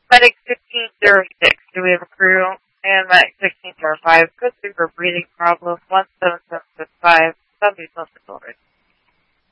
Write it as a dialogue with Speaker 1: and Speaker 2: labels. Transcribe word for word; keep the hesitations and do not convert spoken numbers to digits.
Speaker 1: Medic sixteen zero six, do we have a crew? And Medic sixteen zero five, go through for breathing problem, one seven seven six five, Southeast Milford.